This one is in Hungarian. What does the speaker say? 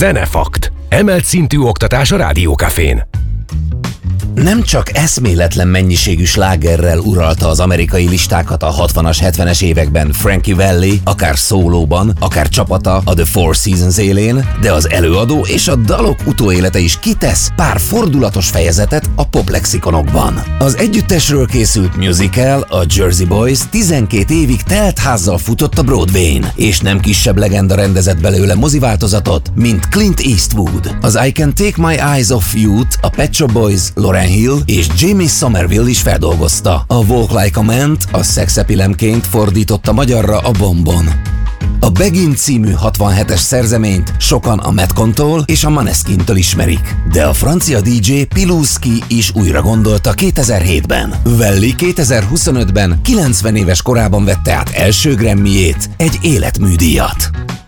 Zenefakt. Emelt szintű oktatás a Rádió Cafén. Nem csak eszméletlen mennyiségű slágerrel uralta az amerikai listákat a 60-as, 70-es években Frankie Valli, akár szólóban, akár csapata a The Four Seasons élén, de az előadó és a dalok utóélete is kitesz pár fordulatos fejezetet a poplexikonokban. Az együttesről készült musical, a Jersey Boys 12 évig telt házzal futott a Broadwayn, és nem kisebb legenda rendezett belőle moziváltozatot, mint Clint Eastwood. Az I Can Take My Eyes Off You-t a Pet Shop Boys, Lauryn Hill és Jimmy Somerville is feldolgozta. A Walk Like a Man-t a Szexepilemként fordította magyarra a Bombon. A Begin című 67-es szerzeményt sokan a Metcontól és a Måneskin-től ismerik, de a francia DJ Piluski is újra gondolta 2007-ben. Valli 2025-ben 90 éves korában vette át első Grammy-jét, egy életműdíjat.